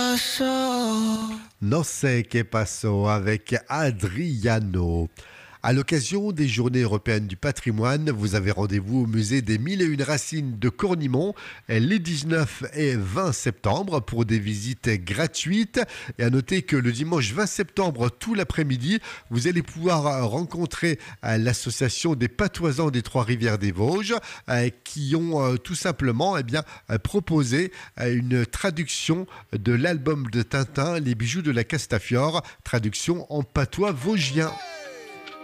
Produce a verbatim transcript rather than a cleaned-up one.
pasó? No sé qué pasó avec Adriano. À l'occasion des Journées européennes du patrimoine, vous avez rendez-vous au musée des Mille et Une Racines de Cornimont les dix-neuf et vingt septembre pour des visites gratuites. Et à noter que le dimanche vingt septembre, tout l'après-midi, vous allez pouvoir rencontrer l'association des patoisans des Trois-Rivières des Vosges qui ont tout simplement eh bien, proposé une traduction de l'album de Tintin, Les bijoux de la Castafiore, traduction en patois vosgien.